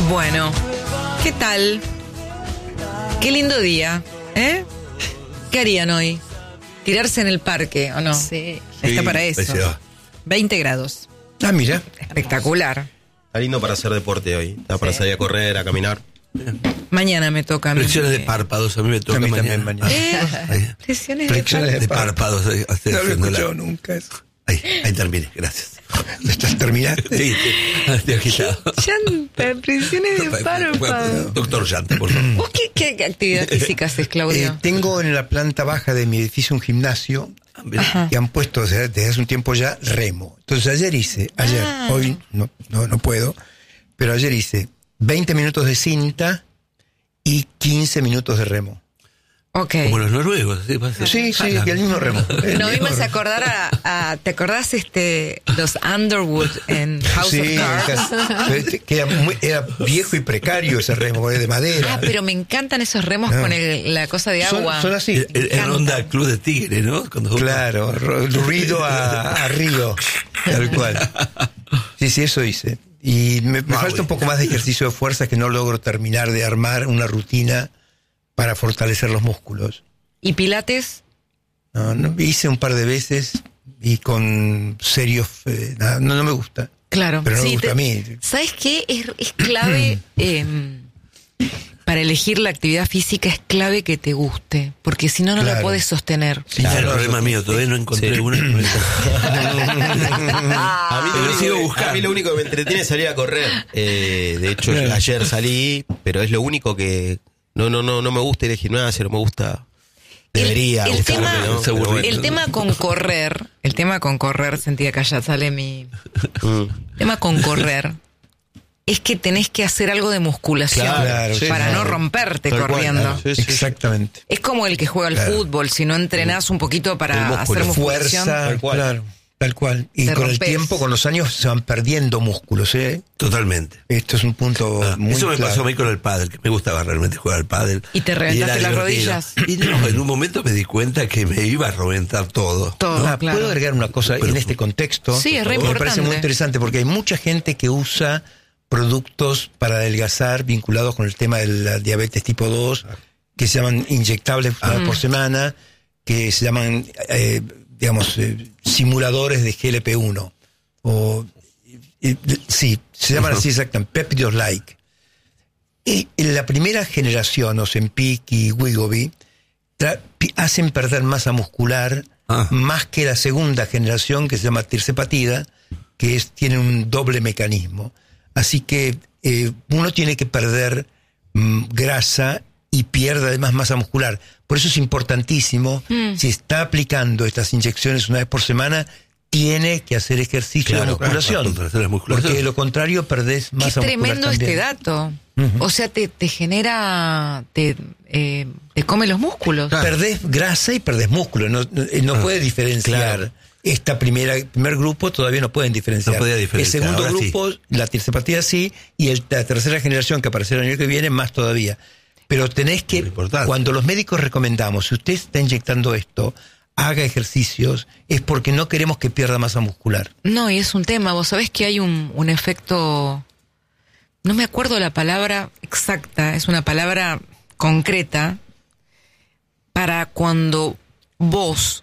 Bueno, ¿qué tal? Qué lindo día, ¿eh? ¿Qué harían hoy? ¿Tirarse en el parque o no? Sí. Está para eso. 20 grados. Ah, mira. Espectacular. Está lindo para hacer deporte hoy. Está para salir a correr, a caminar. Mañana me toca a mí. Flexiones de párpados, a mí me toca mañana. Flexiones Flexiones de párpados. No lo he escuchado nunca eso. Ahí terminé, gracias. ¿Estás terminando? Sí, estoy agitado. Llanta, flexiones de párpados. Doctor Llanta, por favor. ¿Vos qué actividad física haces, Claudio? Tengo en la planta baja de mi edificio un gimnasio que han puesto desde hace un tiempo ya remo. Entonces hoy no puedo, pero ayer hice 20 minutos de cinta y 15 minutos de remo. Ok. Como los noruegos. Sí, el mismo remo. No, me hace acordar ¿te acordás los Underwood en House of Cards? Que era viejo y precario ese remo, de madera. Ah, pero me encantan esos remos con la cosa de agua. Son así. En onda Club de Tigre, ¿no? Claro, ruido a río, tal cual. Sí, eso hice. Y me falta un poco más de ejercicio de fuerza que no logro terminar de armar una rutina para fortalecer los músculos. ¿Y pilates? No, hice un par de veces y con serios... no me gusta. Claro. Pero no me gusta a mí. ¿Sabes qué? Es clave... para elegir la actividad física es clave que te guste, porque si no, no la puedes sostener. Sí, claro, el problema mío, todavía no encontré una. A mí lo único que me entretiene es salir a correr. De hecho, ayer salí, pero es lo único que no me gusta ir al gimnasio, no me gusta. Debería gustarme, ¿no? El tema con correr, sentía que allá sale mi... El tema con correr es que tenés que hacer algo de musculación para no romperte corriendo. Exactamente. Es como el que juega al fútbol, si no entrenás un poquito para hacer musculación. Fuerza, tal cual. Y con el tiempo, con los años, se van perdiendo músculos, ¿eh? Totalmente. Esto es un punto muy eso me claro. pasó a mí con el pádel, que me gustaba realmente jugar al pádel. ¿Y te reventaste las rodillas? Y no, en un momento me di cuenta que me iba a reventar todo. Claro. ¿Puedo agregar una cosa en este contexto? Sí, es re importante. Me parece muy interesante porque hay mucha gente que usa productos para adelgazar vinculados con el tema de la diabetes tipo 2, que se llaman inyectables por semana, que se llaman, simuladores de GLP-1. Sí, se llaman así exactamente, péptidos-like. Y en la primera generación, Ozempic y Wegovy, hacen perder masa muscular más que la segunda generación, que se llama tirzepatida, que tiene un doble mecanismo. Así que uno tiene que perder grasa y pierde además masa muscular. Por eso es importantísimo, si está aplicando estas inyecciones una vez por semana, tiene que hacer ejercicio de musculación. Porque de lo contrario perdés masa muscular. Qué tremendo también. este dato. O sea, te genera... Te come los músculos. Perdés grasa y perdés músculo. No puedes diferenciar. Este primer grupo todavía no pueden diferenciar. No podía diferenciar. El segundo Ahora grupo, la tirzepatía sí, y la tercera generación que aparecerá el año que viene, más todavía. Pero tenés que, cuando los médicos recomendamos, si usted está inyectando esto, haga ejercicios, es porque no queremos que pierda masa muscular. No, y es un tema. Vos sabés que hay un efecto... No me acuerdo la palabra exacta, es una palabra concreta para cuando vos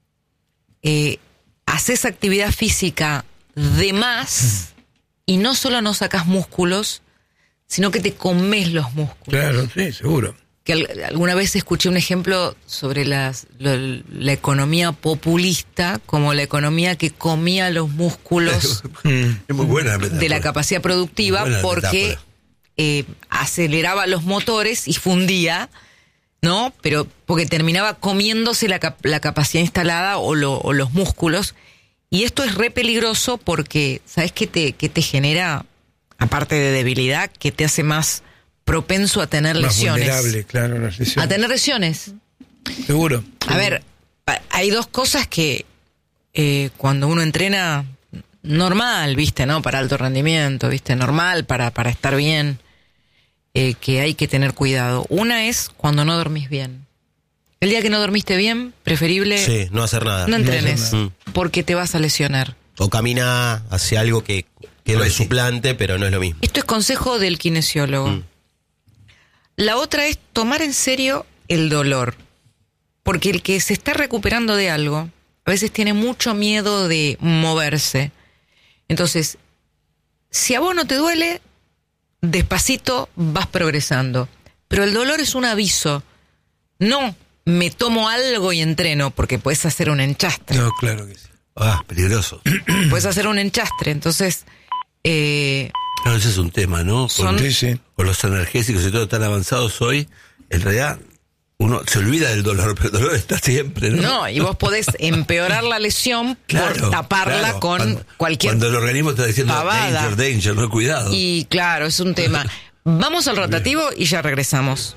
haces actividad física de más y no solo no sacás músculos, sino que te comes los músculos. Claro, sí, seguro. Que alguna vez escuché un ejemplo sobre la economía populista, como la economía que comía los músculos es muy buena de la capacidad productiva, porque aceleraba los motores y fundía, ¿no? Pero porque terminaba comiéndose la capacidad instalada o los músculos. Y esto es re peligroso porque, ¿sabes qué te genera? Aparte de debilidad, que te hace más propenso a tener lesiones. Más vulnerable, claro, las lesiones. A tener lesiones. Seguro. A ver, hay dos cosas que cuando uno entrena normal, ¿viste? ¿No? Para alto rendimiento, ¿viste? Normal, para estar bien, que hay que tener cuidado. Una es cuando no dormís bien. El día que no dormiste bien, preferible... no hacer nada. No entrenes, porque te vas a lesionar. O camina hacia algo que que lo suplante, pero no es lo mismo. Esto es consejo del kinesiólogo. La otra es tomar en serio el dolor. Porque el que se está recuperando de algo, a veces tiene mucho miedo de moverse. Entonces, si a vos no te duele, despacito vas progresando. Pero el dolor es un aviso. No me tomo algo y entreno, porque puedes hacer un enchastre. No, claro que sí. Peligroso. Puedes hacer un enchastre, entonces... Claro, ese es un tema, ¿no? Con los analgésicos y todo tan avanzados hoy, en realidad uno se olvida del dolor, pero el dolor está siempre, ¿no? No, y vos podés empeorar la lesión por taparla con cualquier cuando el organismo está diciendo pavada. danger, no, cuidado. Y claro, es un tema. Vamos al rotativo y ya regresamos.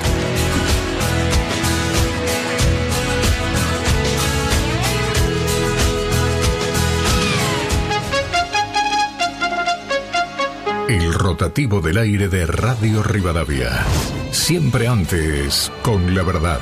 El rotativo del aire de Radio Rivadavia. Siempre antes, con la verdad.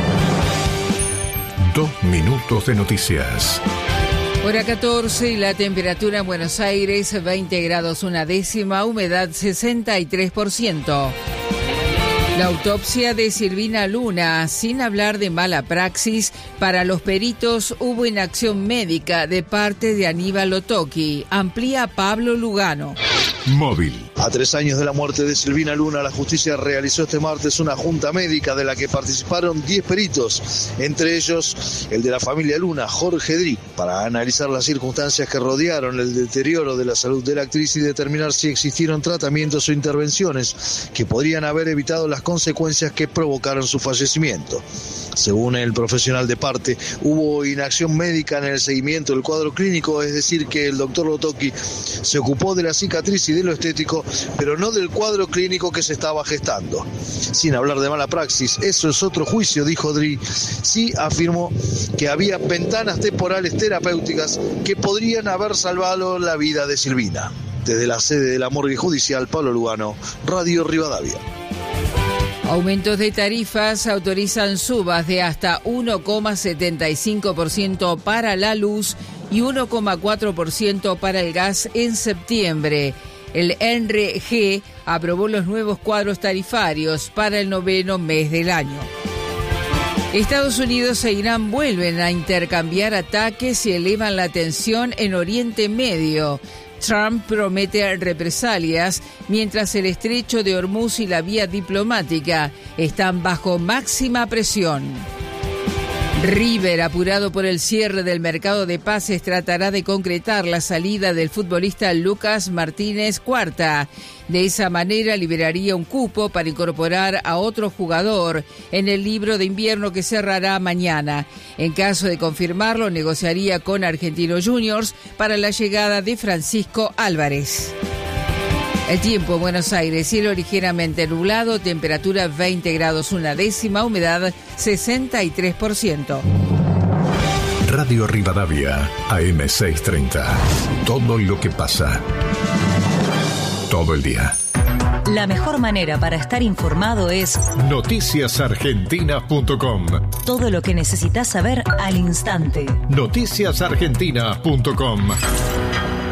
2 minutos de noticias. Hora 14 y la temperatura en Buenos Aires, 20 grados 1/10, humedad 63%. La autopsia de Silvina Luna, sin hablar de mala praxis, para los peritos hubo inacción médica de parte de Aníbal Otoqui. Amplía Pablo Lugano. Móvil. A 3 años de la muerte de Silvina Luna, la justicia realizó este martes una junta médica de la que participaron 10 peritos, entre ellos el de la familia Luna, Jorge Dri, para analizar las circunstancias que rodearon el deterioro de la salud de la actriz y determinar si existieron tratamientos o intervenciones que podrían haber evitado las consecuencias que provocaron su fallecimiento. Según el profesional de parte, hubo inacción médica en el seguimiento del cuadro clínico, es decir, que el doctor Otoqui se ocupó de la cicatriz y de lo estético, pero no del cuadro clínico que se estaba gestando. Sin hablar de mala praxis, eso es otro juicio, dijo Dri. Sí afirmó que había ventanas temporales terapéuticas que podrían haber salvado la vida de Silvina. Desde la sede de la morgue judicial, Pablo Lugano, Radio Rivadavia. Aumentos de tarifas autorizan subas de hasta 1,75% para la luz y 1,4% para el gas en septiembre. El NRG aprobó los nuevos cuadros tarifarios para el 9º mes del año. Estados Unidos e Irán vuelven a intercambiar ataques y elevan la tensión en Oriente Medio. Trump promete represalias mientras el estrecho de Hormuz y la vía diplomática están bajo máxima presión. River, apurado por el cierre del mercado de pases, tratará de concretar la salida del futbolista Lucas Martínez Cuarta. De esa manera liberaría un cupo para incorporar a otro jugador en el libro de invierno que cerrará mañana. En caso de confirmarlo, negociaría con Argentinos Juniors para la llegada de Francisco Álvarez. El tiempo en Buenos Aires, cielo ligeramente nublado, temperatura 20 grados 1/10, humedad 63%. Radio Rivadavia, AM 630. Todo lo que pasa. Todo el día. La mejor manera para estar informado es noticiasargentina.com. Todo lo que necesitas saber al instante. Noticiasargentina.com.